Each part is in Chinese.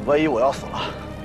万一我要死了，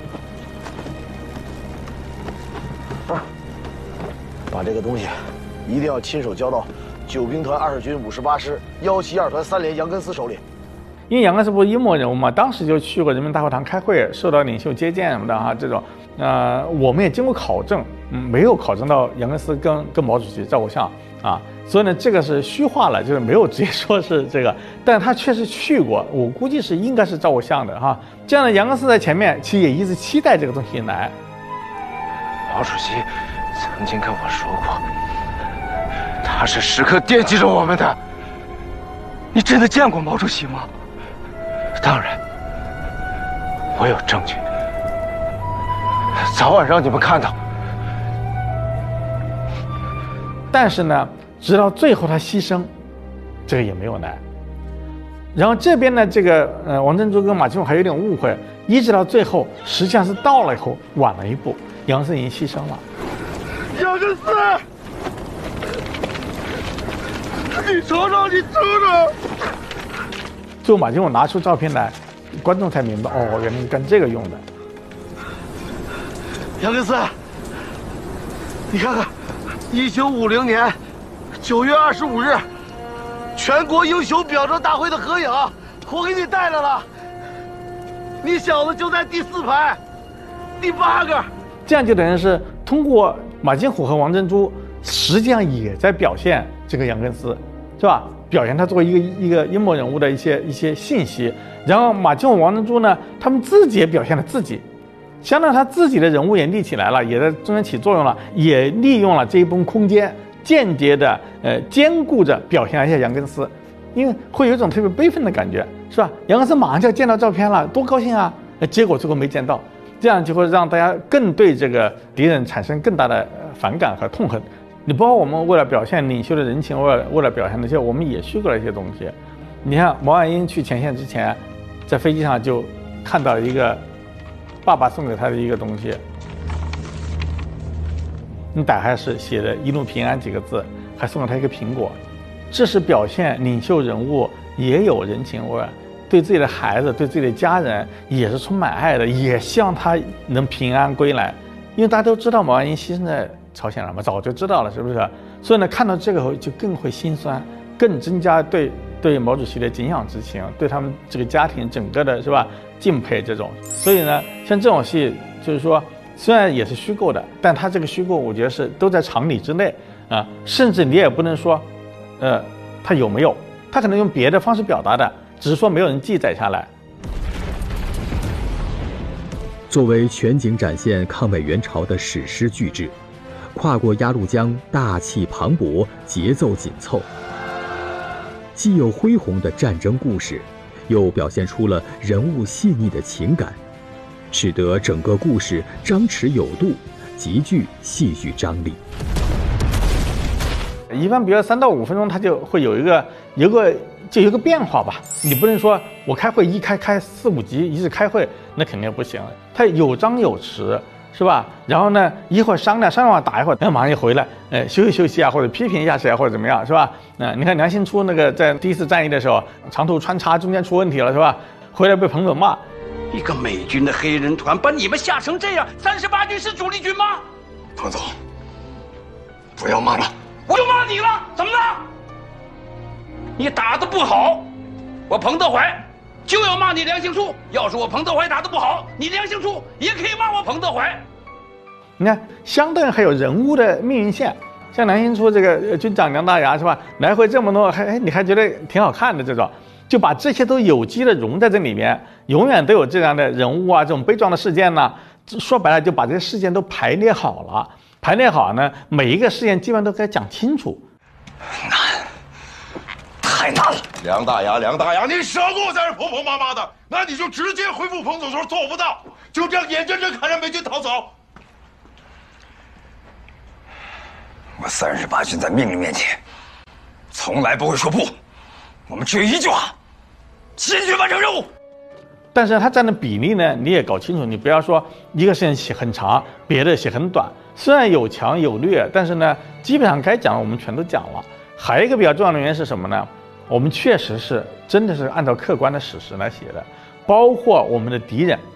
把这个东西一定要亲手交到九兵团20军58师172团3连杨根思手里。 因为杨根思不是阴谋人物嘛，当时就去过人民大会堂开会，受到领袖接见什么的哈，这种，我们也经过考证，没有考证到杨根思跟毛主席照过相啊，所以呢，这个是虚化了，就是没有直接说是这个，但他确实去过，我估计是应该是照过相的哈。这样的杨根思在前面，其实也一直期待这个东西来。 毛主席曾经跟我说过，他是时刻惦记着我们的。你真的见过毛主席吗？当然，我有证据，早晚让你们看到。 但是呢，直到最后他牺牲，这个也没有来。然后这边呢，这个王珍珠跟马金虎还有点误会，一直到最后，实际上是到了以后晚了一步，杨根思已经牺牲了。 杨根思，你瞅瞅，你瞅瞅。 最后马金虎拿出照片来，观众才明白，哦，原来是干这个用的。 杨根思，你看看，1950年9月25日，全国英雄表彰大会的合影，我给你带来了。你小子就在第4排，第8个。 这样就等于是通过马金虎和王珍珠，实际上也在表现这个杨根思，是吧？表现他作为一个阴谋人物的一些信息。然后马金虎、王珍珠呢，他们自己也表现了自己，相当于他自己的人物也立起来了，也在中间起作用了，也利用了这一部分空间，间接的兼顾着表现了一下杨根思，因为会有一种特别悲愤的感觉，是吧？杨根思马上就要见到照片了，多高兴啊！结果最后没见到，这样就会让大家更对这个敌人产生更大的反感和痛恨。你包括我们为了表现领袖的人情，为了表现那些，我们也虚构了一些东西。你看毛岸英去前线之前，在飞机上就看到一个爸爸送给他的一个东西，你打开是写的"一路平安"几个字，还送了他一个苹果。这是表现领袖人物也有人情味，对自己的孩子、对自己的家人也是充满爱的，也希望他能平安归来。因为大家都知道毛岸英牺牲在朝鲜了嘛，早就知道了，是不是？所以呢，看到这个后就更会心酸，更增加对毛主席的敬仰之情，对他们这个家庭整个的是吧敬佩这种。所以呢，像这种戏，就是说虽然也是虚构的，但它这个虚构，我觉得是都在常理之内啊，甚至你也不能说，它有没有，它可能用别的方式表达的，只是说没有人记载下来。 作为全景展现抗美援朝的史诗巨制，跨过鸭绿江，大气磅礴，节奏紧凑，既有恢宏的战争故事，又表现出了人物细腻的情感，使得整个故事张弛有度，极具戏剧张力。 一般比如3到5分钟，它就会有一个变化吧。你不能说我开会一开4、5集一直开会，那肯定不行。它有张有弛，是吧？然后呢，一会儿商量完打一会儿，马上就回来，休息啊，或者批评一下谁啊，或者怎么样，是吧？你看梁兴初那个在第1次战役的时候，长途穿插中间出问题了，是吧？回来被彭总骂， 一个美军的黑人团把你们吓成这样，38军是主力军吗？ 彭总，不要骂了， 我就骂你了，怎么了？你打得不好，我彭德怀就要骂你梁兴初。要是我彭德怀打得不好，你梁兴初也可以骂我彭德怀。 你看，相对还有人物的命运线，像梁兴初这个军长梁大牙是吧？来回这么多，你还觉得挺好看的这种，就把这些都有机的融在这里面，永远都有这样的人物啊，这种悲壮的事件呢。说白了，就把这些事件都排列好了，排列好呢，每一个事件基本上都该讲清楚。 难，太难了。 梁大牙，你少给我在这婆婆妈妈的，那你就直接回复彭总说做不到，就这样眼睁睁看着美军逃走。 我38军在命令面前，从来不会说不。我们只有一句话：坚决完成任务。 但是它占的比例呢，你也搞清楚，你不要说一个事情写很长，别的写很短。虽然有强有劣，但是呢，基本上该讲的我们全都讲了。还有一个比较重要的原因是什么呢？我们确实是真的是按照客观的史实来写的，包括我们的敌人